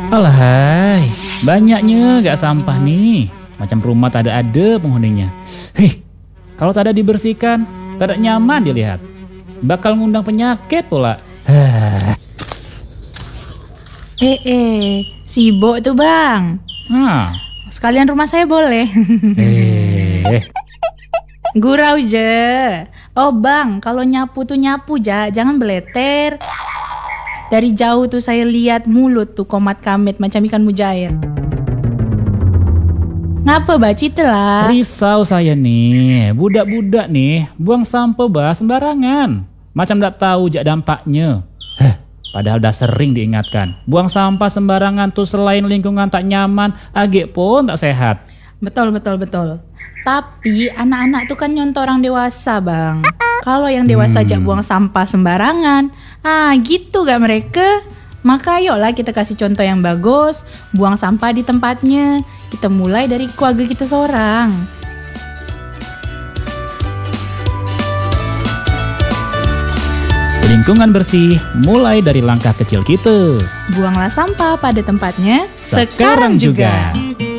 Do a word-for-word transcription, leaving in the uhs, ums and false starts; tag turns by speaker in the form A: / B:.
A: Alahai, banyaknya gak sampah nih. Macam rumah tak ada-ada penghuninya. Hei, kalau tak ada dibersihkan, tak ada nyaman dilihat. Bakal ngundang penyakit pula.
B: Eh, eh, sibuk tuh bang.
A: Nah,
B: Sekalian rumah saya boleh.
A: eh,
B: Gurau je. Oh bang, kalau nyapu tuh nyapu ja, jangan beleter. Dari jauh tuh saya lihat mulut tuh komat kamit macam ikan mujair. Ngapa baci telah?
A: risau saya nih. Budak-budak nih, buang sampah bah sembarangan. Macam tak tahu jak dampaknya. Heh, padahal dah sering diingatkan. Buang sampah sembarangan tuh selain lingkungan tak nyaman, agak pun tak sehat.
B: Betul, betul, betul. Tapi anak-anak tuh kan nyontoh orang dewasa bang. Kalau yang dewasa ajak buang sampah sembarangan, ah gitu gak mereka? Maka ayolah kita kasih contoh yang bagus, buang sampah di tempatnya. Kita mulai dari keluarga kita seorang.
A: Lingkungan bersih mulai dari langkah kecil kita.
B: Buanglah sampah pada tempatnya
A: Sekarang juga.